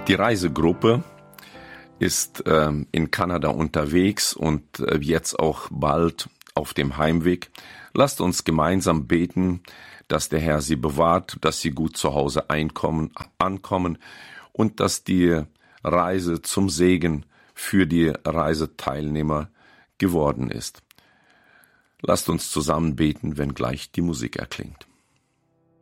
Die Reisegruppe ist in Kanada unterwegs und jetzt auch bald auf dem Heimweg. Lasst uns gemeinsam beten, dass der Herr sie bewahrt, dass sie gut zu Hause ankommen und dass die Reise zum Segen für die Reiseteilnehmer geworden ist. Lasst uns zusammen beten, wenn gleich die Musik erklingt.